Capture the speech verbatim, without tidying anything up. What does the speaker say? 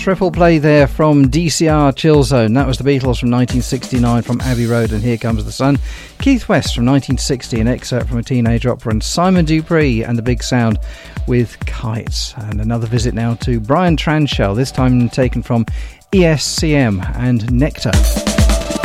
Triple play there from D C R Chill Zone. That was the Beatles from nineteen sixty-nine from Abbey Road and Here Comes the Sun. Keith West from nineteen sixty, an excerpt from a teenage opera, and Simon Dupree and the Big Sound with Kites. And another visit now to Brian Transhell, this time taken from E S C M and Nectar.